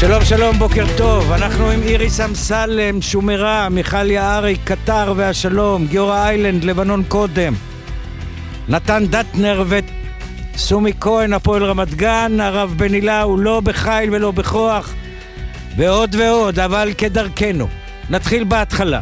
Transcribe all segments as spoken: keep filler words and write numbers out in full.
שלום שלום, בוקר טוב. אנחנו עם איריס אמסלם, שומרה, מיכל יערי, קטר והשלום, גיורא איילנד, לבנון קודם, נתן דטנר וסומי כהן, הפועל רמת גן, הרב בן הילה הוא לא בחיל ולא בכוח, ועוד ועוד, אבל כדרכנו. נתחיל בהתחלה.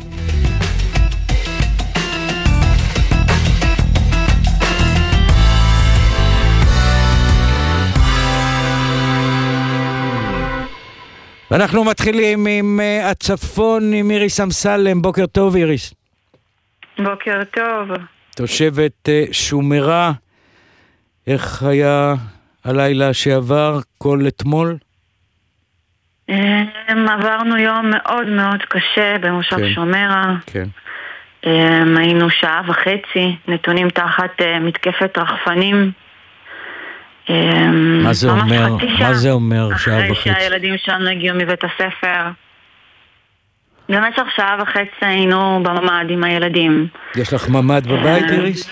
ואנחנו מתחילים עם uh, הצפון, עם איריס אמסלם. בוקר טוב איריס. בוקר טוב. תושבת uh, שומרה, איך היה הלילה שעבר, כל אתמול? Um, עברנו יום מאוד מאוד קשה במושב כן. שומרה. כן. Um, היינו שעה וחצי, נתונים תחת uh, מתקפת רחפנים. מה זה אומר? מה זה אומר שעה וחצי? אחרי שהילדים שלנו הגיעו מבית הספר. במשך שעה וחצי היינו בממד עם הילדים. יש לך ממד בבית, איריס?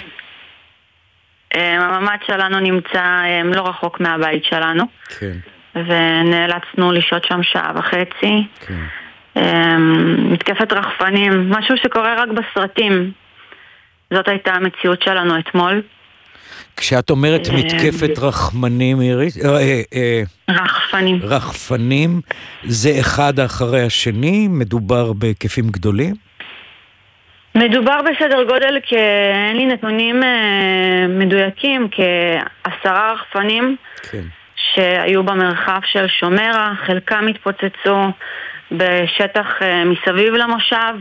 הממד שלנו נמצא לא רחוק מהבית שלנו. כן. ונאלצנו לשהות שם שעה וחצי. כן. מתקפת רחפנים, משהו שקורה רק בסרטים. זאת הייתה המציאות שלנו אתמול. כשאת אומרת מתקפת רחמנים, איריס, רחפנים. רחפנים, זה אחד אחרי השני? מדובר בהיקפים גדולים? מדובר בסדר גודל, אין לי נתונים מדויקים, כעשרה רחפנים שהיו במרחב של שומרה, חלקם התפוצצו בשטח מסביב למושב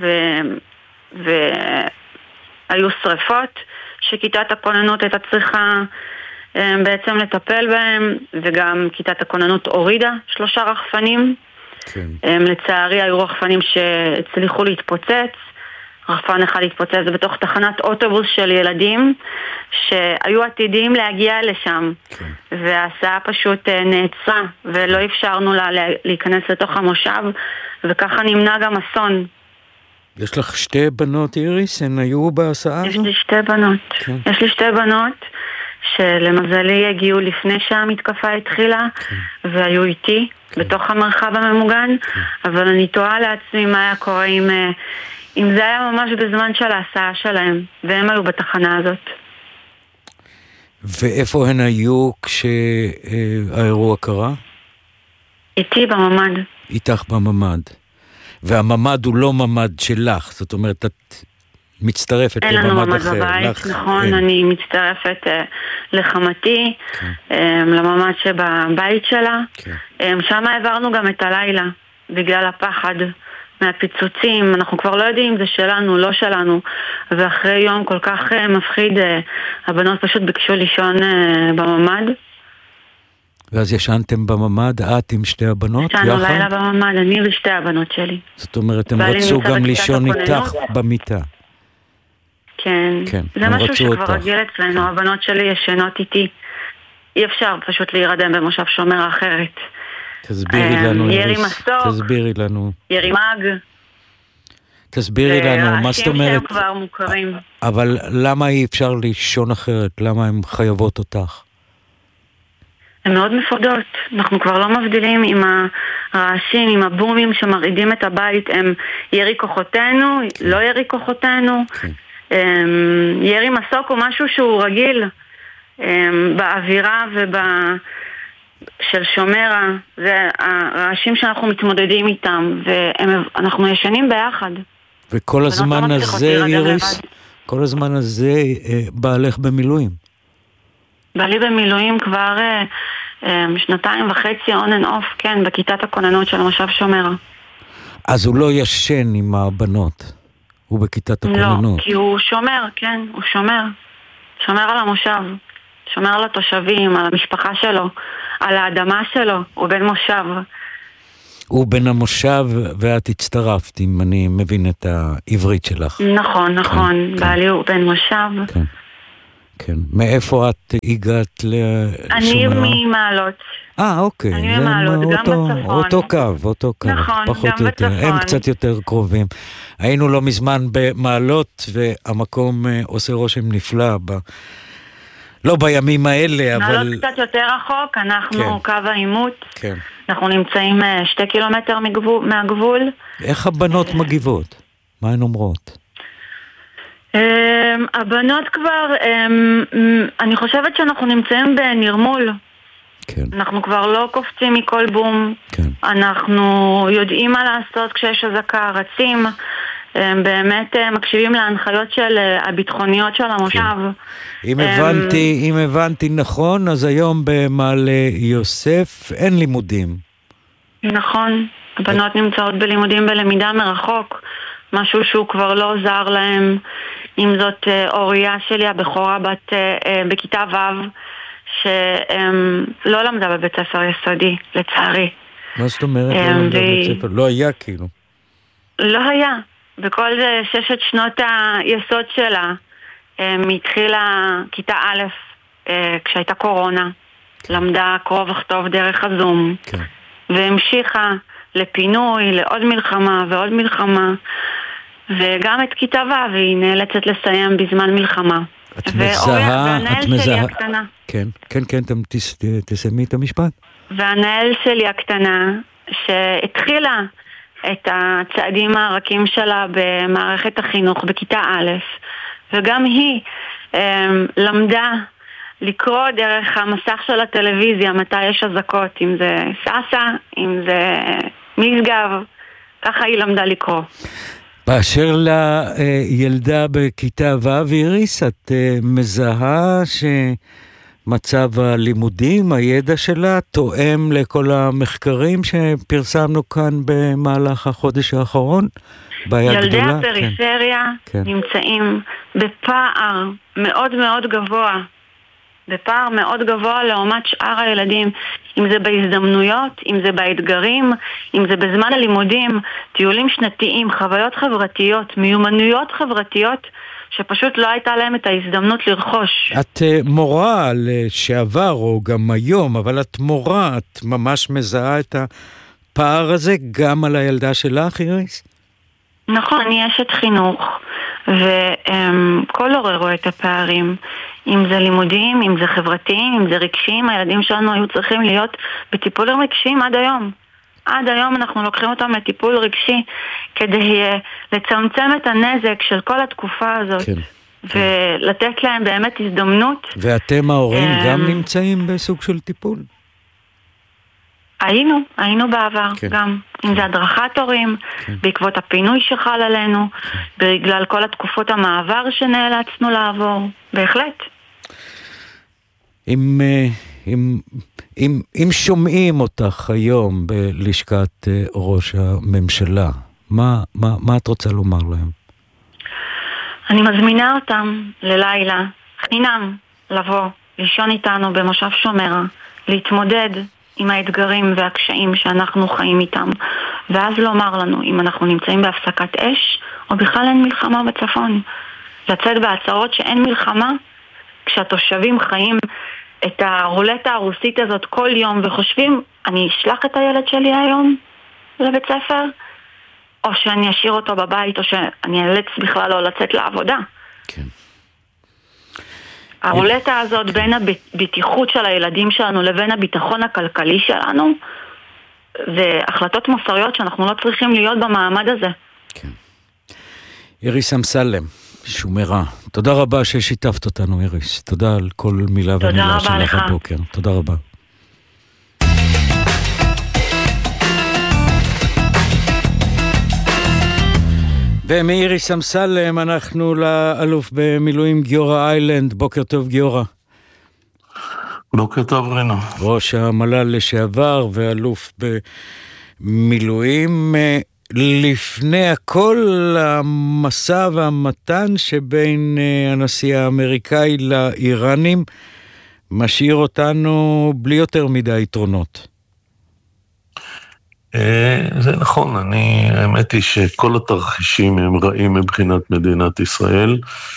והיו שריפות. שכיתת הכוננות הייתה צריכה בעצם לטפל בהם, וגם כיתת הכוננות הורידה שלושה רחפנים. כן. לצערי היו רחפנים שהצליחו להתפוצץ. רחפן אחד התפוצץ בתוך תחנת אוטובוס של ילדים שהיו עתידים להגיע לשם. כן. וההסעה פשוט נעצרה ולא אפשרנו לה להיכנס לתוך המושב, וככה נמנע גם אסון. יש לך שתי בנות, איריס? הן היו בהסעה הזו? יש לי שתי בנות. כן. יש לי שתי בנות שלמזלי הגיעו לפני שהמתקפה התחילה, כן. והיו איתי כן. בתוך המרחב הממוגן, כן. אבל אני תוהה לעצמי מה היה קורה אם, אם זה היה ממש בזמן של ההסעה שלהם, והם היו בתחנה הזאת. ואיפה הן היו כשהאירוע קרה? איתי בממד. איתך בממד. והממד הוא לא ממד שלך, זאת אומרת, את מצטרפת לממד אחר. אין לנו ממד בבית, נכון, אין. אני מצטרפת uh, לחמתי, כן. um, לממד שבבית שלה. כן. Um, שם העברנו גם את הלילה, בגלל הפחד מהפיצוצים. אנחנו כבר לא יודעים אם זה שלנו, לא שלנו. ואחרי יום כל כך uh, מפחיד, uh, הבנות פשוט ביקשו לישון uh, בממד. ואז ישנתם בממד, את עם שתי הבנות? ישנו לילה בממד, אני ושתי הבנות שלי. זאת אומרת, הם רצו גם לישון איתך במיטה. כן, זה משהו שכבר רגיל אצלנו, הבנות שלי ישנות איתי. אי אפשר פשוט להירדם במושב שומר אחרת. תסבירי לנו, ירי מסוק, תסבירי לנו. ירי מג. תסבירי לנו, מה זאת אומרת? שהם כבר מוכרים. אבל למה אי אפשר לישון אחרת? למה הן חייבות אותך? הן מאוד מפורדות, אנחנו כבר לא מבדילים עם הרעשים, עם הבומים שמרעידים את הבית, הם ירי כוחותינו, כן. לא ירי כוחותינו. כן. ירי מסוק הוא משהו שהוא רגיל באווירה וב... של שומרה, זה הרעשים שאנחנו מתמודדים איתם, ואנחנו ישנים ביחד. וכל הזמן הזה, איריס, כל הזמן הזה בעלך במילואים. בעלי במילואים כבר שנתיים וחצי on and off, כן, בכיתת הכוננות של המושב שומרה. אז הוא לא ישן עם הבנות, הוא בכיתת הכוננות. לא, כי הוא שומר, כן, הוא שומר. שומר על המושב, שומר על התושבים, על המשפחה שלו, על האדמה שלו, הוא בן מושב. הוא בן המושב ואת הצטרפת, אם אני מבין את העברית שלך. נכון, נכון, כן, בעלי כן. הוא בן מושב. כן. כן. מאיפה את הגעת לשומרה? אני ממעלות. אה, אוקיי. אני ממעלות, גם בצפון. אותו קו, אותו קו. נכון, פחות גם יותר. בצפון. הם קצת יותר קרובים. היינו לא מזמן במעלות, והמקום עושה רושם נפלא ב... לא בימים האלה, אבל... נעלות קצת יותר רחוק, אנחנו כן. קו העימות, כן. אנחנו נמצאים שתי קילומטר מגבול, מהגבול. איך הבנות מגיבות? מה הן אומרות? Um, הבנות כבר, um, אני חושבת שאנחנו נמצאים בנרמול. כן. אנחנו כבר לא קופצים מכל בום. כן. אנחנו יודעים מה לעשות כשיש הזקה, רצים. הם באמת מקשיבים להנחיות של הביטחוניות של המושב. אם הבנתי, אם הבנתי נכון, אז היום במעלה יוסף אין לימודים. נכון, הבנות נמצאות בלימודים בלמידה מרחוק, משהו שהוא כבר לא עוזר להם. אם זאת אוריה שלי, הבכורה בת בכיתה ו' שלא למדה בבית ספר יסודי, לצערי. מה זאת אומרת? לא למדה בבית ספר? לא היה כאילו? לא היה. בכל ששת שנות היסוד שלה, מתחילה כיתה א', כשהייתה קורונה, למדה קרוא וכתוב דרך הזום, כן. והמשיכה לפינוי, לעוד מלחמה ועוד מלחמה, וגם את כיתה ו' והיא נאלצת לסיים בזמן מלחמה. את מזהה, את מזהה. הקטנה. כן, כן, כן, תסיימי את המשפט. והנהל שלי הקטנה, שהתחילה את הצעדים הרכים שלה במערכת החינוך בכיתה א', וגם היא אה, למדה לקרוא דרך המסך של הטלוויזיה מתי יש הזקות, אם זה ססה, אם זה משגב, ככה היא למדה לקרוא. באשר לילדה בכיתה ו' איריס, את מזהה שמצב הלימודים, הידע שלה, תואם לכל המחקרים שפרסמנו כאן במהלך החודש האחרון? ילדי הפריפריה כן. נמצאים בפער מאוד מאוד גבוה, בפער מאוד גבוה לעומת שאר הילדים, אם זה בהזדמנויות, אם זה באתגרים, אם זה בזמן הלימודים, טיולים שנתיים, חוויות חברתיות, מיומנויות חברתיות, שפשוט לא הייתה להם את ההזדמנות לרכוש. את מורה לשעבר או גם היום, אבל את מורה, את ממש מזהה את הפער הזה גם על הילדה שלך, איריס? נכון, אני אשת חינוך, וכל הורה רואה את הפערים, אם זה לימודים, אם זה חברתיים, אם זה רגשיים. הילדים שלנו היו צריכים להיות בטיפולים רגשיים עד היום. עד היום אנחנו לוקחים אותם לטיפול רגשי, כדי לצמצם את הנזק של כל התקופה הזאת, כן, ולתת כן. להם באמת הזדמנות. ואתם ההורים גם נמצאים בסוג של טיפול? היינו, היינו בעבר כן. גם, כן. אם זה הדרכת הורים, כן. בעקבות הפינוי שחל עלינו, כן. בגלל כל התקופות המעבר שנאלצנו לעבור, בהחלט. אם, אם, אם, אם שומעים אותך היום בלשכת ראש הממשלה, מה, מה, מה את רוצה לומר להם? אני מזמינה אותם ללילה, חינם, לבוא, לישון איתנו במושב שומרה, להתמודד עם האתגרים והקשיים שאנחנו חיים איתם, ואז לומר לנו אם אנחנו נמצאים בהפסקת אש, או בכלל אין מלחמה בצפון. לצאת בהצהרות שאין מלחמה, כשהתושבים חיים את הרולטה הרוסית הזאת כל יום, וחושבים, אני אשלח את הילד שלי היום לבית ספר, או שאני אשאיר אותו בבית, או שאני אאלץ בכלל לא לצאת לעבודה. כן. הרולטה הזאת בין הבטיחות של הילדים שלנו לבין הביטחון הכלכלי שלנו, זה החלטות מוסריות שאנחנו לא צריכים להיות במעמד הזה. כן. איריס אמסלם, שומרה. תודה רבה ששיתפת אותנו, איריס. תודה על כל מילה ומילה שלך הבוקר. תודה רבה. ומאיריס אמסלם אנחנו לאלוף במילואים גיורא איילנד. בוקר טוב גיורא. בוקר טוב רינו. ראש המל"ל לשעבר ואלוף במילואים. לפני הכל המסע והמתן שבין הנשיא האמריקאי לאיראנים משאיר אותנו בלי יותר מדי יתרונות. זה נכון, אני, האמת היא שכל התרחישים הם רעים מבחינת מדינת ישראל,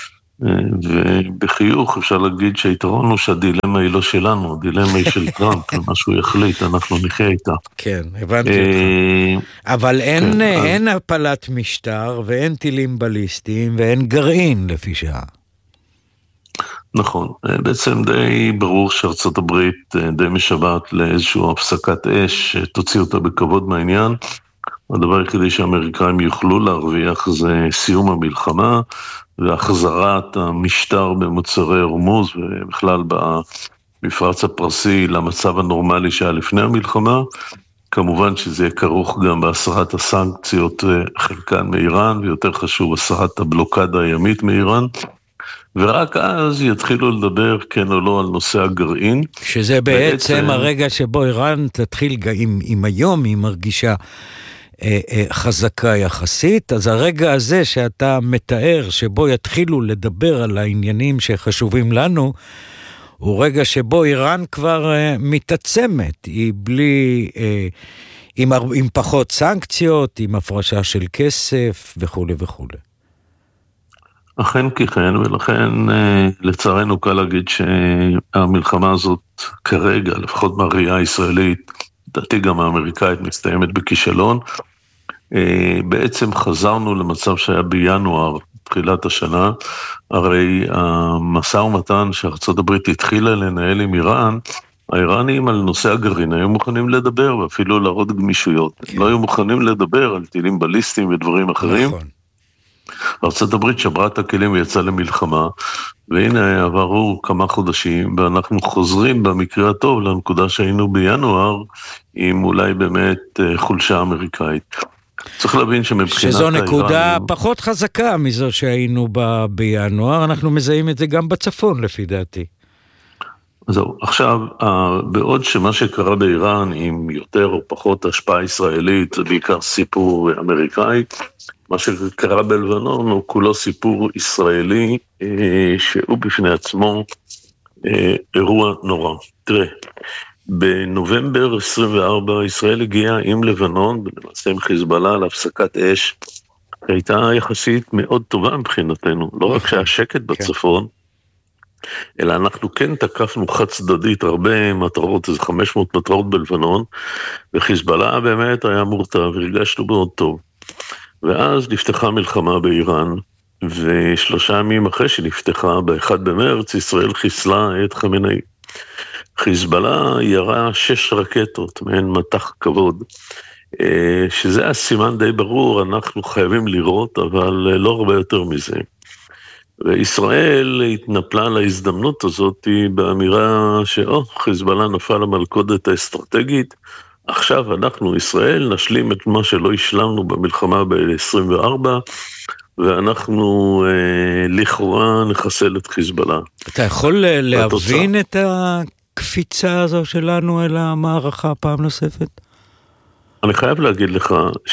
ובחיוך אפשר להגיד שהיתרון הוא שהדילמה היא לא שלנו, הדילמה היא של טראמפ, ומה שהוא יחליט, אנחנו נחיה איתה. כן, הבנתי אותך. אבל אין, אין הפלת משטר, ואין טילים בליסטיים, ואין גרעין לפי שעה. נכון, בעצם די ברור שארצות הברית די משוועת לאיזשהו הפסקת אש, תוציא אותה בכבוד מהעניין. הדבר היחידי שהאמריקאים יוכלו להרוויח זה סיום המלחמה והחזרת המשטר במוצרי הורמוז ובכלל במפרץ הפרסי למצב הנורמלי שהיה לפני המלחמה. כמובן שזה יהיה כרוך גם בהסרת הסנקציות חלקן מאיראן, ויותר חשוב הסרת הבלוקדה הימית מאיראן. ורק אז יתחילו לדבר כן או לא על נושא הגרעין. שזה בעצם, בעצם הרגע שבו איראן תתחיל, אם, אם היום היא מרגישה אה, אה, חזקה יחסית, אז הרגע הזה שאתה מתאר, שבו יתחילו לדבר על העניינים שחשובים לנו, הוא רגע שבו איראן כבר אה, מתעצמת, היא בלי, אה, עם, עם פחות סנקציות, עם הפרשה של כסף וכו' וכו'. אכן כי כן, ולכן לצערנו קל להגיד שהמלחמה הזאת כרגע, לפחות מהראייה הישראלית, דעתי גם האמריקאית מסתיימת בכישלון. בעצם חזרנו למצב שהיה בינואר, תחילת השנה, הרי המשא ומתן שארצות הברית התחילה לנהל עם איראן, האיראנים על נושא הגרעין היו מוכנים לדבר, ואפילו להראות גמישויות. כן. לא היו מוכנים לדבר על טילים בליסטיים ודברים אחרים. נכון. ארצות הברית שברה את הכלים ויצאה למלחמה, והנה עברו כמה חודשים, ואנחנו חוזרים במקרה הטוב לנקודה שהיינו בינואר, עם אולי באמת חולשה אמריקאית. צריך להבין שמבחינת שזו נקודה האיראנים, פחות חזקה מזו שהיינו בה בינואר, אנחנו מזהים את זה גם בצפון לפי דעתי. זהו, עכשיו, בעוד שמה שקרה באיראן עם יותר או פחות השפעה ישראלית, זה בעיקר סיפור אמריקאי, מה שקרה בלבנון הוא כולו סיפור ישראלי, שהוא בפני עצמו אירוע נורא. תראה, בנובמבר עשרים וארבע ישראל הגיעה עם לבנון, למעשה עם חיזבאללה, להפסקת אש, הייתה יחסית מאוד טובה מבחינתנו, לא רק שהיה שקט בצפון, אלא אנחנו כן תקפנו חד צדדית הרבה מטרות, איזה חמש מאות מטרות בלבנון, וחיזבאללה באמת היה מורתע, והרגשנו מאוד טוב. ואז נפתחה מלחמה באיראן, ושלושה ימים אחרי שנפתחה, באחד במרץ, ישראל חיסלה את חמינאי. חיזבאללה ירה שש רקטות, מהן מטח כבוד, שזה הסימן די ברור, אנחנו חייבים לראות, אבל לא הרבה יותר מזה. וישראל התנפלה על ההזדמנות הזאת באמירה שאו, חיזבאללה נפל למלכודת האסטרטגית, עכשיו אנחנו, ישראל, נשלים את מה שלא השלמנו במלחמה ב-עשרים וארבע, ואנחנו אה, לכאורה נחסל את חיזבאללה. אתה יכול להבין התוצאה. את הקפיצה הזו שלנו אל המערכה פעם נוספת? אני חייב להגיד לך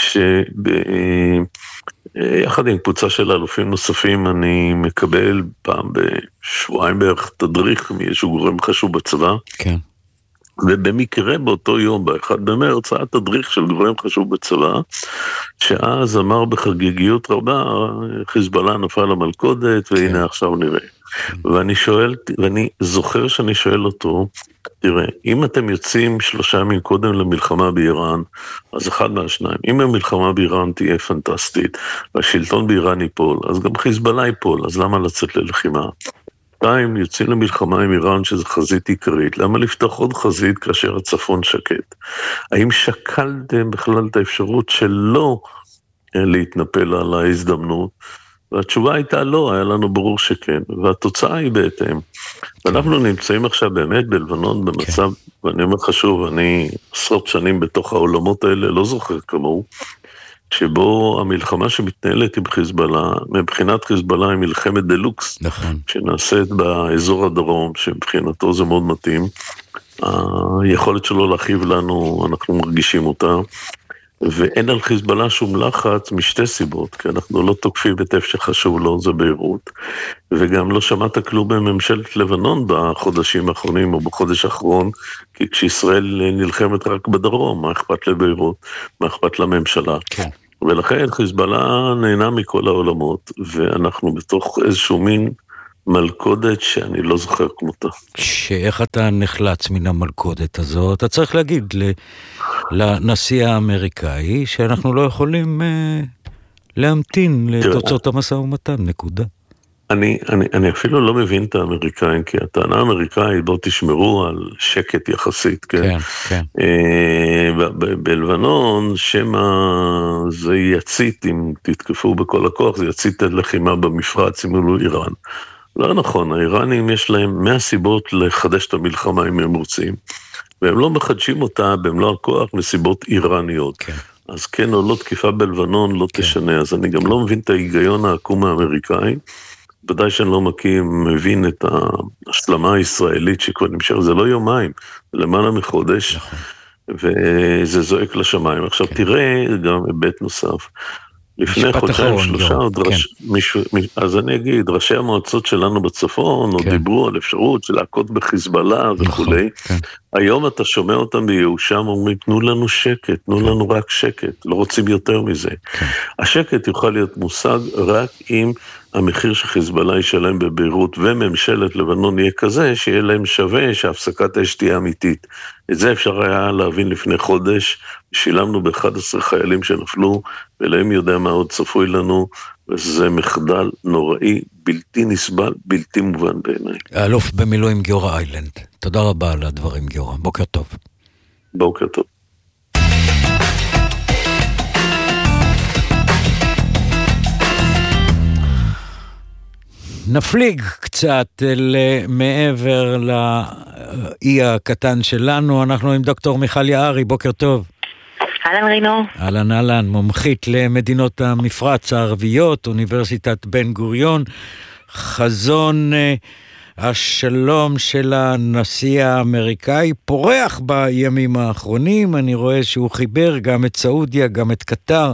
שיחד עם קבוצה של אלופים נוספים אני מקבל פעם בשבועיים בערך תדריך מאיזשהו גורם חשוב בצבא. כן. ובמקרה באותו יום, באחד במרץ, היה תדריך של גורם חשוב בצבא, שאז אמר בחגיגיות רבה, חיזבאללה נפל למלכודת, והנה כן. עכשיו נראה. כן. ואני שואל, ואני זוכר שאני שואל אותו, תראה, אם אתם יוצאים שלושה ימים קודם למלחמה באיראן, אז אחד מהשניים, אם המלחמה באיראן תהיה פנטסטית, והשלטון באיראן ייפול, אז גם חיזבאללה ייפול, אז למה לצאת ללחימה? שתיים, יוצאים למלחמה עם איראן שזה חזית עיקרית, למה לפתוח עוד חזית כאשר הצפון שקט? האם שקלתם בכלל את האפשרות שלא להתנפל על ההזדמנות? והתשובה הייתה לא, היה לנו ברור שכן, והתוצאה היא בהתאם. ואנחנו נמצאים עכשיו באמת בלבנון במצב, ואני אומר חשוב, אני עשרות שנים בתוך העולמות האלה, לא זוכר כמוהו, שבו המלחמה שמתנהלת עם חיזבאללה, מבחינת חיזבאללה היא מלחמת דלוקס, נכון. שנעשית באזור הדרום, שמבחינתו זה מאוד מתאים, היכולת שלו להכיב לנו, אנחנו מרגישים אותה, ואין על חיזבאללה שום לחץ משתי סיבות, כי אנחנו לא תוקפים את איפה שחשוב לו, זה ביירות, וגם לא שמעת כלום בממשלת לבנון בחודשים האחרונים או בחודש האחרון, כי כשישראל נלחמת רק בדרום, מה אכפת לביירות, מה אכפת לממשלה. כן. ולכן חיזבאללה נהנה מכל העולמות, ואנחנו בתוך איזשהו מין מלכודת שאני לא זוכר כמותה. שאיך אתה נחלץ מן המלכודת הזו? אתה צריך להגיד לנשיא האמריקאי שאנחנו לא יכולים להמתין לתוצאות המשא ומתן, נקודה. אני, אני, אני אפילו לא מבין את האמריקאים, כי הטענה האמריקאית, בואו תשמרו על שקט יחסית, כן? כן, כן. ב- ב- בלבנון, שמה זה יצית, אם תתקפו בכל הכוח, זה יצית לחימה במפרץ מול איראן. לא נכון, האיראנים יש להם מאה סיבות לחדש את המלחמה אם הם רוצים, והם לא מחדשים אותה במלוא הכוח מסיבות איראניות. כן. אז כן או לא תקיפה בלבנון לא כן. תשנה, אז אני גם לא מבין את ההיגיון העקום האמריקאי, ודאי שאני לא מקים, מבין את ההשלמה הישראלית שכבר נמשך, זה לא יומיים, זה למעלה מחודש, נכון. וזה זועק לשמיים. עכשיו כן. תראה גם היבט נוסף, לפני חודשיים שלושה, עוד כן. רש... מישהו... אז אני אגיד, ראשי המועצות שלנו בצפון, כן. עוד דיברו על אפשרות של להכות בחיזבאללה וכולי, כן. היום אתה שומע אותם ביהושם, אומרים, תנו לנו שקט, תנו כן. לנו רק שקט, לא רוצים יותר מזה. כן. השקט יוכל להיות מושג רק אם המחיר שחיזבאללה ישלם בביירות וממשלת לבנון יהיה כזה, שיהיה להם שווה שהפסקת האש תהיה אמיתית. את זה אפשר היה להבין לפני חודש, שילמנו ב-אחד עשר חיילים שנפלו, ולהם יודע מה עוד צפוי לנו, וזה מחדל נוראי, בלתי נסבל, בלתי מובן בעיניי. האלוף במילואים גיורא איילנד, תודה רבה על הדברים גיורא, בוקר טוב. בוקר טוב. נפליג קצת מעבר לאי הקטן שלנו, אנחנו עם דוקטור מיכל יערי, בוקר טוב. אהלן רינו. אהלן אהלן, מומחית למדינות המפרץ הערביות, אוניברסיטת בן גוריון, חזון השלום של הנשיא האמריקאי פורח בימים האחרונים, אני רואה שהוא חיבר גם את סעודיה, גם את קטר,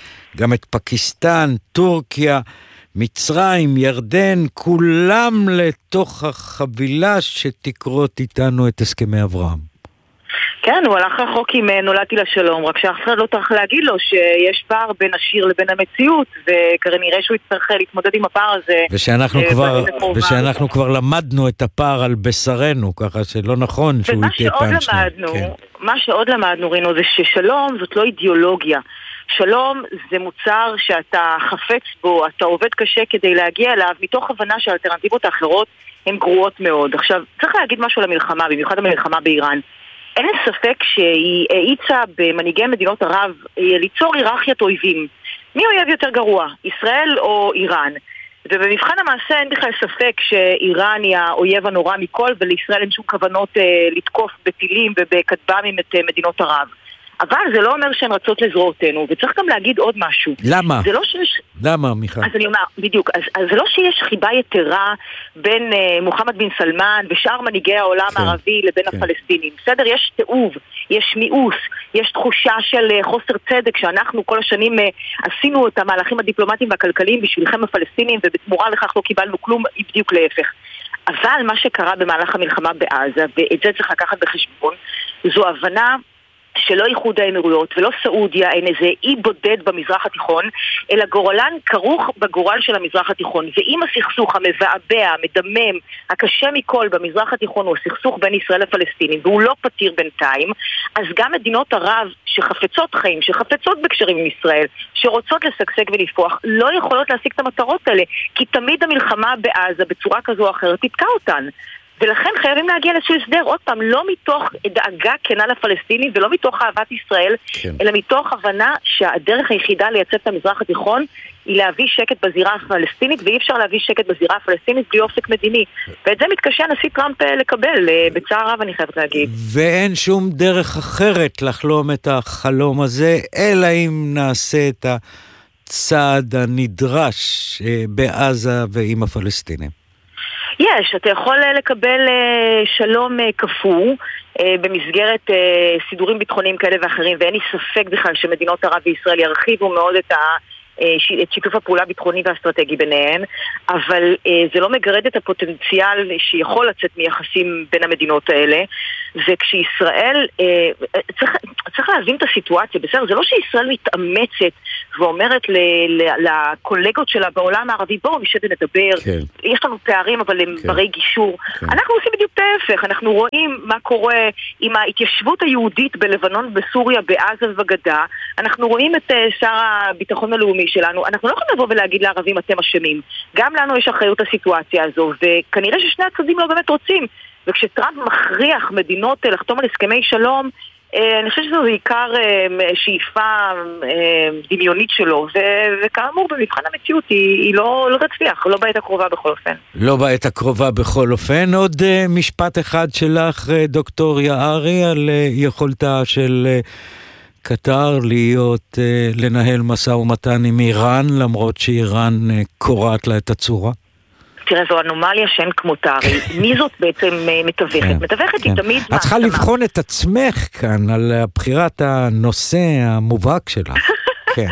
גם את פקיסטן, טורקיה, מצרים, ירדן, כולם לתוך החבילה שתקרות איתנו את הסכמי אברהם. כן, הוא הלך רחוק עם נולדתי לשלום, רק שאף אחד לא צריך להגיד לו שיש פער בין השיר לבין המציאות, וכנראה שהוא יצטרך להתמודד עם הפער הזה. ושאנחנו, כבר, ושאנחנו כבר למדנו את הפער על בשרנו, ככה שלא נכון שהוא יתהיה פעם שנייה. כן. מה שעוד למדנו, רינו, זה ששלום זאת לא אידיאולוגיה. שלום זה מוצר שאתה חפץ בו, אתה עובד קשה כדי להגיע אליו, מתוך הבנה שהאלטרנטיבות האחרות הן גרועות מאוד. עכשיו, צריך להגיד משהו למלחמה, במיוחד המלחמה באיראן. אין ספק שהיא האיצה במנהיגי מדינות ערב ליצור היררכיית אויבים. מי אויב יותר גרוע, ישראל או איראן? ובמבחן המעשה אין בכלל ספק שאיראן היא האויב הנורא מכל, ולישראל אין שום כוונות אה, לתקוף בטילים ובכתב"מים את אה, מדינות ערב. אבל זה לא אומר שהן רצות לזרועותינו, וצריך גם להגיד עוד משהו. למה? זה לא שיש... למה, מיכל? אז אני אומר, בדיוק, אז, אז זה לא שיש חיבה יתרה בין uh, מוחמד בן סלמן ושאר מנהיגי העולם כן, הערבי לבין כן. הפלסטינים. בסדר, יש תיעוב, יש מיאוס, יש תחושה של uh, חוסר צדק, שאנחנו כל השנים uh, עשינו את המהלכים הדיפלומטיים והכלכליים בשבילכם הפלסטינים, ובתמורה לכך לא קיבלנו כלום, בדיוק להפך. אבל מה שקרה במהלך המלחמה בעזה, ואת זה צריך לקחת בחשבון, זו הבנה שלא איחוד האמירויות ולא סעודיה אין איזה אי בודד במזרח התיכון, אלא גורלן כרוך בגורל של המזרח התיכון. ואם הסכסוך המבעבע, המדמם, הקשה מכל במזרח התיכון הוא הסכסוך בין ישראל לפלסטינים, והוא לא פתיר בינתיים, אז גם מדינות ערב שחפצות חיים, שחפצות בקשרים עם ישראל, שרוצות לשגשג ולפוח, לא יכולות להשיג את המטרות האלה, כי תמיד המלחמה בעזה בצורה כזו או אחרת תתקע אותן. ולכן חייבים להגיע לאיזשהו הסדר, עוד פעם, לא מתוך דאגה כנה לפלסטינים ולא מתוך אהבת ישראל, כן. אלא מתוך הבנה שהדרך היחידה לייצב את המזרח התיכון היא להביא שקט בזירה הפלסטינית, ואי אפשר להביא שקט בזירה הפלסטינית בלי אופק מדיני. ואת זה מתקשה הנשיא טראמפ לקבל, בצער רב אני חייבת להגיד. ואין שום דרך אחרת לחלום את החלום הזה, אלא אם נעשה את הצעד הנדרש בעזה ועם הפלסטינים. יש, אתה יכול לקבל שלום כפוי במסגרת סידורים ביטחוניים כאלה ואחרים, ואין לי ספק בכלל שמדינות ערב וישראל ירחיבו מאוד את ה... את שיתוף הפעולה הביטחוני והאסטרטגי ביניהן, אבל זה לא מגרד את הפוטנציאל שיכול לצאת מיחסים בין המדינות האלה, וכשישראל, אה, צריך, צריך להבין את הסיטואציה, בסדר? זה לא שישראל מתאמצת ואומרת ל- ל- לקולגות שלה בעולם הערבי, בואו נשב ונדבר, כן. יש לנו פערים אבל הם כן. ברי גישור. כן. אנחנו עושים בדיוק את ההפך, אנחנו רואים מה קורה עם ההתיישבות היהודית בלבנון, בסוריה, בעזה ובגדה, אנחנו רואים את uh, שר הביטחון הלאומי שלנו, אנחנו לא יכולים לבוא ולהגיד לערבים אתם אשמים, גם לנו יש אחריות לסיטואציה הזו, וכנראה ששני הצדדים לא באמת רוצים, וכשטראמפ מכריח מדינות לחתום על הסכמי שלום, אני חושבת שזו בעיקר שאיפה דמיונית שלו, וכאמור במבחן המציאות היא לא תצליח, לא בעת הקרובה בכל אופן. לא בעת הקרובה בכל אופן. עוד משפט אחד שלך, דוקטור יערי, על יכולתה של קטר להיות, לנהל משא ומתן עם איראן, למרות שאיראן קוראת לה את הצורה? תראה, זו אנומליה שאין כמותה, הרי מי זאת בעצם מתווכת? מתווכת היא תמיד... את צריכה לבחון את עצמך כאן על בחירת הנושא המובהק שלך. כן.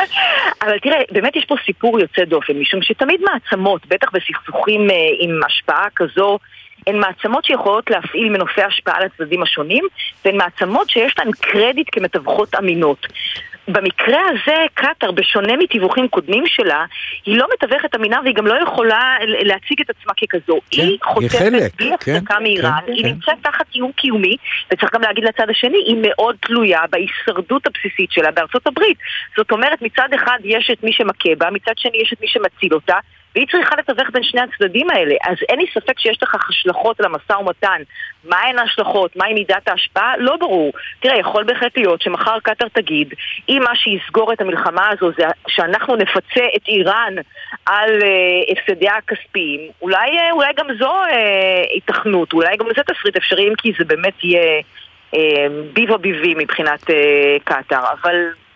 אבל תראה, באמת יש פה סיפור יוצא דופן, משום שתמיד מעצמות, בטח בסכסוכים עם השפעה כזו, הן מעצמות שיכולות להפעיל מנופי השפעה על הצדדים השונים, והן מעצמות שיש להן קרדיט כמתווכות אמינות. במקרה הזה, קטר, בשונה מתיווחים קודמים שלה, היא לא מתווכת אמינה והיא גם לא יכולה להציג את עצמה ככזו. כן, היא חוטפת בלי הפסקה כן, מאיראן, כן, היא כן. נמצאת תחת איום קיומי, וצריך גם להגיד לצד השני, היא מאוד תלויה בהישרדות הבסיסית שלה בארצות הברית. זאת אומרת, מצד אחד יש את מי שמכה בה, מצד שני יש את מי שמציל אותה, והיא צריכה לתווך בין שני הצדדים האלה. אז אין לי ספק שיש לך השלכות על המשא ומתן. מה הן ההשלכות? מהי מידת ההשפעה? לא ברור. תראה, יכול בהחלט להיות שמחר קטר תגיד, אם מה שיסגור את המלחמה הזו זה שאנחנו נפצה את איראן על uh, הפסדיה הכספיים, אולי, uh, אולי גם זו uh, התכנות, אולי גם זה תסריט אפשריים, כי זה באמת יהיה uh, ביב או ביבי מבחינת uh, קטר. אבל...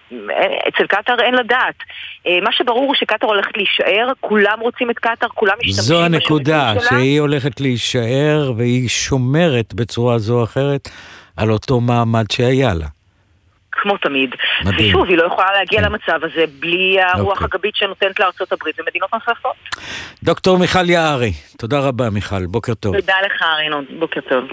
אצל קטר אין לדעת. מה שברור הוא שקטר הולכת להישאר, כולם רוצים את קטר, כולם משתמשים. זו הנקודה, שהיא הולכת להישאר והיא שומרת בצורה זו או אחרת על אותו מעמד שהיה לה. כמו תמיד. מדהים. ושוב, היא לא יכולה להגיע כן. למצב הזה בלי הרוח okay. הגבית שנותנת לארצות הברית ומדינות נוספות. דוקטור מיכל יערי, תודה רבה מיכל, בוקר טוב. תודה לך רינון, בוקר טוב.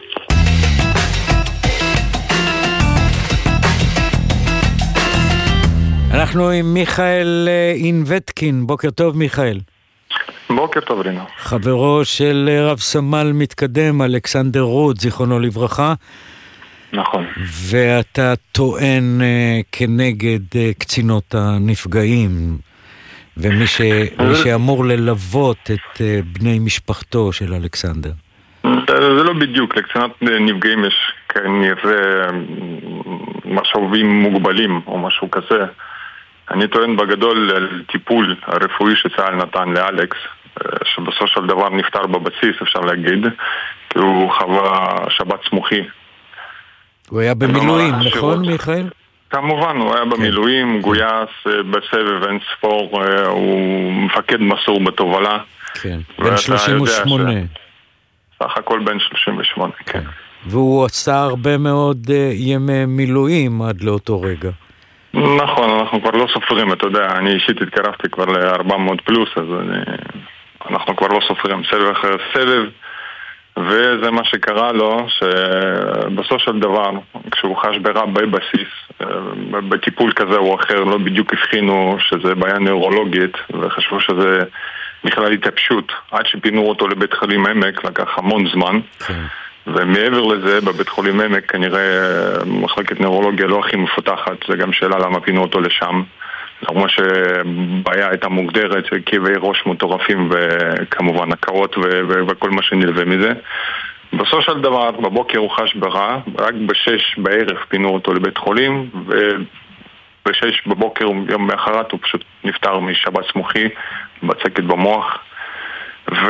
אנחנו עם מיכאל אינבטקין, בוקר טוב מיכאל. בוקר טוב רינו. חברו של רב סמל מתקדם אלכסנדר רות, זיכרונו לברכה. נכון. ואתה טוען uh, כנגד uh, קצינות הנפגעים, ומי ש... שאמור ללוות את uh, בני משפחתו של אלכסנדר. זה לא בדיוק, לקצינת נפגעים יש כנראה משאבים מוגבלים או משהו כזה. אני טוען בגדול על טיפול הרפואי שצה"ל נתן לאלכס, שבסופו של דבר נפטר בבסיס, אפשר להגיד, כי הוא חווה שבץ מוחי. הוא היה במילואים, נכון מיכאל? כמובן, הוא היה במילואים, גויס בסבב אין ספור, הוא מפקד מסור בתובלה. כן, בן שלושים ושמונה. סך הכל בן שלושים ושמונה, כן. והוא עשה הרבה מאוד ימי מילואים עד לאותו רגע. נכון, אנחנו כבר לא סופרים, אתה יודע, אני אישית התקרבתי כבר ל-ארבע מאות פלוס, אז אני, אנחנו כבר לא סופרים סבב אחר סבב, וזה מה שקרה לו, שבסוף של דבר, כשהוא חש ברע בבסיס, בטיפול כזה או אחר, לא בדיוק הבחינו שזה בעיה נוירולוגית, וחשבו שזה בכלל התאפשות, עד שפינו אותו לבית חולים עמק, לקח המון זמן, כן. ומעבר לזה, בבית חולים עמק כנראה מחלקת נוירולוגיה לא הכי מפותחת, זה גם שאלה למה פינו אותו לשם. כמו שבעיה הייתה מוגדרת, כאבי ראש מטורפים וכמובן הקרות ו- ו- וכל מה שנלווה מזה. בסוף של דבר, בבוקר הוא חש ברע, רק בשש בערב פינו אותו לבית חולים, ובשש בבוקר, יום מאחרת, הוא פשוט נפטר משבץ מוחי, בצקת במוח. ו...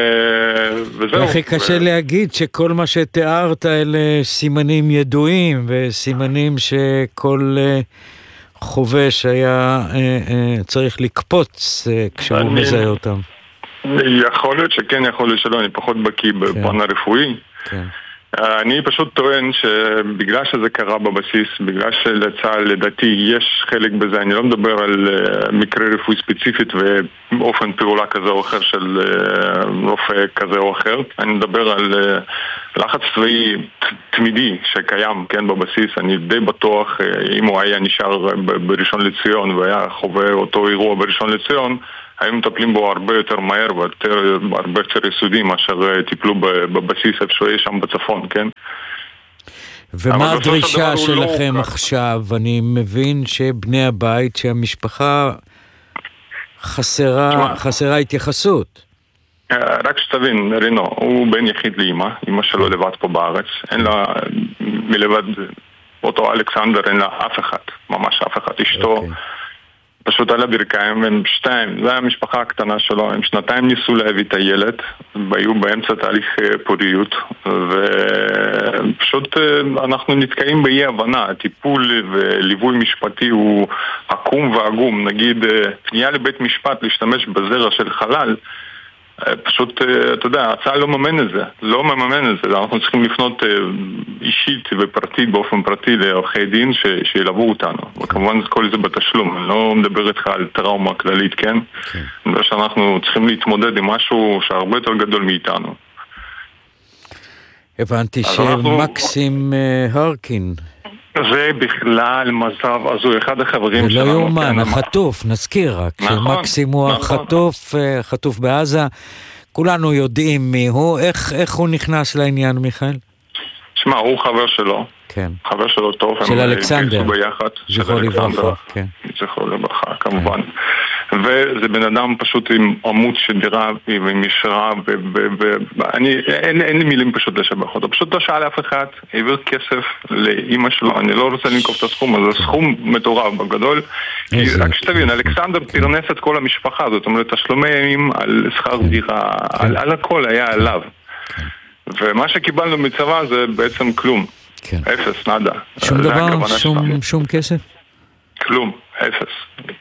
וזהו. הכי קשה ו... להגיד שכל מה שתיארת אלה סימנים ידועים, וסימנים שכל uh, חובש היה uh, uh, צריך לקפוץ uh, כשהוא אני... מזהה אותם. יכול להיות שכן, יכול להיות שלא, אני פחות בקיא בפן הרפואי. כן. אני פשוט טוען שבגלל שזה קרה בבסיס, בגלל שלצה"ל לדעתי יש חלק בזה, אני לא מדבר על מקרה רפואי ספציפית ואופן פעולה כזה או אחר של רופא כזה או אחר, אני מדבר על לחץ צבאי תמידי שקיים, כן, בבסיס. אני די בטוח אם הוא היה נשאר בראשון לציון והיה חווה אותו אירוע בראשון לציון, היו מטפלים בו הרבה יותר מהר והרבה יותר יסודי מאשר טיפלו בבסיס איפה שם בצפון, כן? ומה הדרישה שלכם לא עכשיו? אני מבין שבני הבית, שהמשפחה חסרה, חסרה התייחסות. רק שתבין, רינו, הוא בן יחיד לאמא, אמא שלו לבד פה בארץ, אין לה מלבד אותו אלכסנדר, אין לה אף אחד, ממש אף אחד, אשתו. פשוט על הברכיים, הם שתיים, זה המשפחה הקטנה שלו, הם שנתיים ניסו להביא את הילד, והיו באמצע תהליך פוריות, ופשוט אנחנו נתקעים באי הבנה, הטיפול וליווי משפטי הוא עקום ועגום, נגיד פנייה לבית משפט להשתמש בזרע של חלל, פשוט, אתה יודע, הצעה לא מממן את זה, לא מממן את זה, אנחנו צריכים לפנות אישית ופרטית, באופן פרטי, לעורכי דין ש, שילוו אותנו, וכמובן כל זה בתשלום, אני לא מדבר איתך על טראומה כללית, כן? אני מדבר שאנחנו צריכים להתמודד עם משהו שהרבה יותר גדול מאיתנו. הבנתי שמקסים הרקין זה בכלל מצב, אז הוא אחד החברים שלנו. זה לא יומן, החטוף, נזכיר רק, שמקסים הוא החטוף, חטוף בעזה, כולנו יודעים מי הוא, איך הוא נכנס לעניין, מיכאל? שמע, הוא חבר שלו, חבר שלו טוב, של אלכסנדר, זכרו לברכה, כן. זכרו לברכה, כמובן. וזה בן אדם פשוט עם עמוד שדירה ועם ישרה, ואני, אין לי מילים פשוט לשבח אותו, פשוט לא שאל אף אחד, העביר כסף לאמא שלו, אני לא רוצה לנקוב את הסכום, אז זה סכום מטורף בגדול, כי רק שתבין, אלכסנדר פרנס את כל המשפחה, זאת אומרת, תשלומי ימים על שכר דירה, על הכל היה עליו, ומה שקיבלנו מצבא זה בעצם כלום, אפס, נדה. שום דבר, שום כסף? כלום, אפס.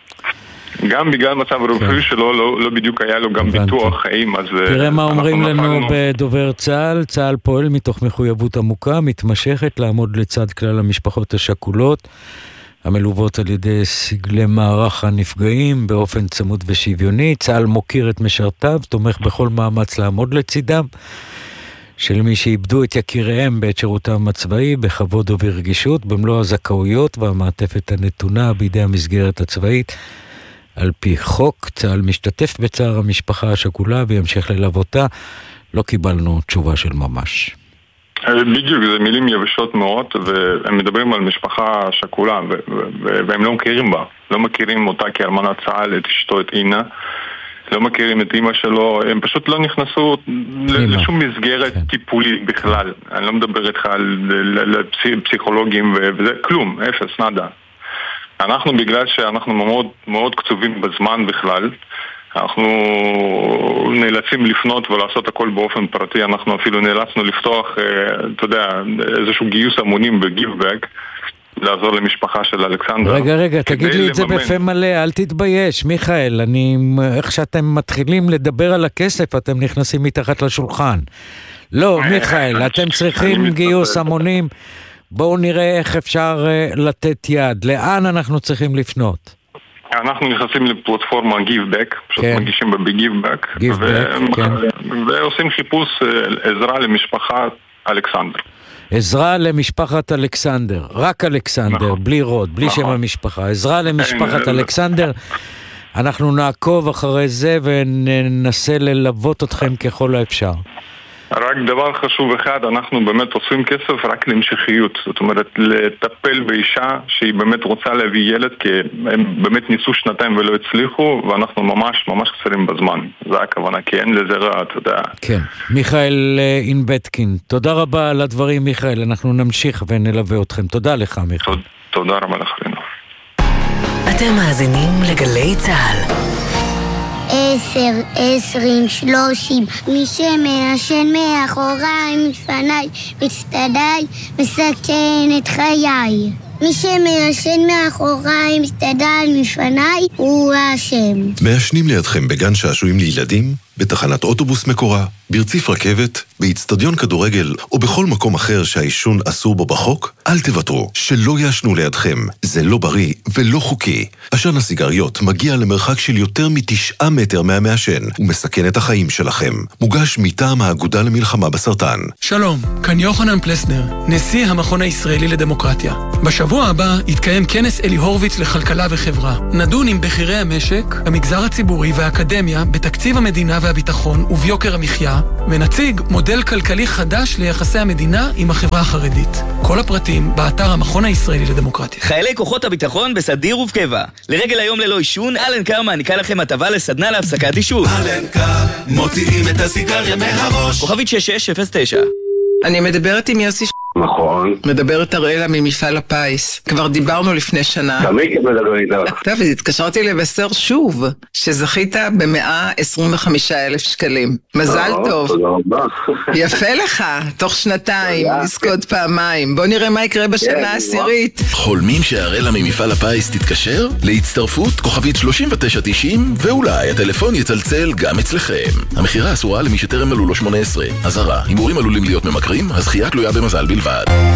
גם בגלל מצב הרפואי שלו, לא, לא בדיוק היה לו גם ביטוח חיים, אז... תראה מה אומרים לנו בדובר צה"ל, צה"ל פועל מתוך מחויבות עמוקה, מתמשכת לעמוד לצד כלל המשפחות השכולות, המלוות על ידי סגלי מערך הנפגעים באופן צמוד ושוויוני, צה"ל מוקיר את משרתיו, תומך בכל מאמץ לעמוד לצידם, של מי שאיבדו את יקיריהם בעת שירותם הצבאי, בכבוד וברגישות, במלוא הזכאויות והמעטפת הנתונה בידי המסגרת הצבאית, על פי חוק. צה"ל משתתף בצער המשפחה השכולה וימשיך ללוותה. לא קיבלנו תשובה של ממש. בדיוק, זה מילים יבשות מאוד, והם מדברים על משפחה שכולה, והם לא מכירים בה. לא מכירים אותה כאלמנת צה"ל, את אשתו, את אינה. לא מכירים את אמא שלו, הם פשוט לא נכנסו לשום מסגרת טיפולית בכלל. אני לא מדבר איתך על פסיכולוגים וזה, כלום, אפס, נדה. אנחנו, בגלל שאנחנו מאוד, מאוד קצובים בזמן בכלל, אנחנו נאלצים לפנות ולעשות הכל באופן פרטי, אנחנו אפילו נאלצנו לפתוח, אתה יודע, איזשהו גיוס המונים בגיבבק, לעזור למשפחה של אלכסנדר. רגע, רגע, תגיד לי את זה בפה מלא, אל תתבייש, מיכאל, אני, איך שאתם מתחילים לדבר על הכסף, אתם נכנסים מתחת לשולחן. לא, מיכאל, אתם צריכים גיוס המונים, בואו נראה איך אפשר לתת יד, לאן אנחנו צריכים לפנות? אנחנו נכנסים לפלטפורמה גיבבק, פשוט מגישים בגיבבק, ועושים חיפוש עזרה למשפחת אלכסנדר. עזרה למשפחת אלכסנדר, רק אלכסנדר, בלי רוד, בלי שם המשפחה. עזרה למשפחת אלכסנדר, אנחנו נעקוב אחרי זה וננסה ללוות אתכם ככל האפשר. רק דבר חשוב אחד, אנחנו באמת עושים כסף רק להמשכיות, זאת אומרת לטפל באישה שהיא באמת רוצה להביא ילד, כי הם באמת ניסו שנתיים ולא הצליחו, ואנחנו ממש ממש קצרים בזמן, זה הכוונה, כי אין לזה רע, אתה יודע. כן, מיכאל אינבטקין, תודה רבה על הדברים מיכאל, אנחנו נמשיך ונלווה אתכם, תודה לך מיכאל. תודה רבה לך. אתם מאזינים לגלי צה"ל. עשר, עשרים, שלושים, מי שמעשן מאחוריי, מפניי, מצטדיי, מסכן את חיי. מי שמעשן מאחוריי, מצטדיי, מפניי, הוא האשם. מעשנים לידכם בגן שעשועים לילדים, בתחנת אוטובוס מקורה, ברציף רכבת, באצטדיון כדורגל או בכל מקום אחר שהעישון אסור בו בחוק, אל תוותרו, שלא יעשנו לידכם. זה לא בריא ולא חוקי. עשן הסיגריות מגיע למרחק של יותר מתשעה מטר מהמעשן ומסכן את החיים שלכם. מוגש מטעם האגודה למלחמה בסרטן. שלום, כאן יוחנן פלסנר, נשיא המכון הישראלי לדמוקרטיה. בשבוע הבא יתקיים כנס אלי הורוביץ לכלכלה וחברה. נדון עם בכירי המשק, המגזר הציבורי והאקדמיה בתקציב המדינה והביטחון וביוקר המחיה, ונציג מודל כלכלי חדש ליחסי המדינה עם החברה החרדית. כל הפרטים באתר המכון הישראלי לדמוקרטיה. חיילי כוחות הביטחון בסדיר ובקבע. לרגל היום ללא עישון, אלן קאר מעניקה לכם הטבה לסדנה להפסקת עישון. אלן קאר, מוציאים את הסיגריה מהראש. כוכבית שש שש אפס תשע. אני מדברת עם יוסי ש... נכון. מדברת אראלה ממפעל הפיס. כבר דיברנו לפני שנה. תמיד מדבר איתך. טוב, התקשרתי לבשר שוב, שזכית ב-מאה עשרים וחמישה אלף שקלים. מזל טוב. תודה רבה. יפה לך, תוך שנתיים, לזכות פעמיים. בוא נראה מה יקרה בשנה העשירית. חולמים שאראלה ממפעל הפיס תתקשר? להצטרפות כוכבית שלושים ותשע תשעים, ואולי הטלפון יצלצל גם אצלכם. המחירה אסורה למי שטרם מלאו לו שמונה עשרה. אזהרה, הימורים עלולים להיות ממכרים, הזכייה תלויה במזל בלבד.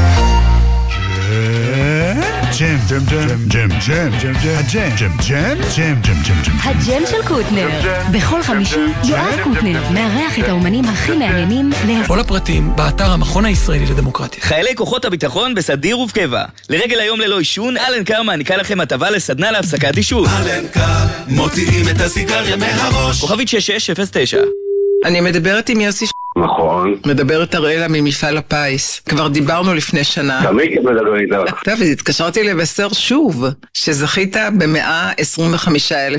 ג'ם, ג'ם, ג'ם, ג'ם, ג'ם, ג'ם, ג'ם, ג'ם, ג'ם, ג'ם, ג'ם, ג'ם, ג'ם. הג'ם של קוטנר. בכל חמישי, יואב קוטנר מארח את האומנים הכי מעניינים. כל הפרטים באתר המכון הישראלי לדמוקרטיה. חיילי כוחות הביטחון בסדיר ובקבע. לרגל היום ללא עישון, אלן קאר מעניקה לכם הטבה לסדנה להפסקת עישון. אלן קאר, מוציאים את הסיגריה מהראש. כוכבית שש שש אפס תשע. אני מדברת עם יוסי ש... נכון. מדברת אראלה ממפעל הפיס. כבר דיברנו לפני שנה. תמיד מדבר איתך. טוב, התקשרתי לבשר שוב, שזכית ב-מאה עשרים וחמישה אלף